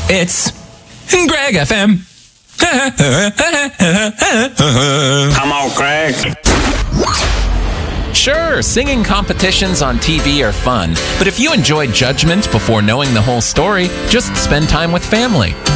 It's Greg FM. Come on, Craig. Sure, singing competitions on TV are fun, but if you enjoy judgment before knowing the whole story, just spend time with family.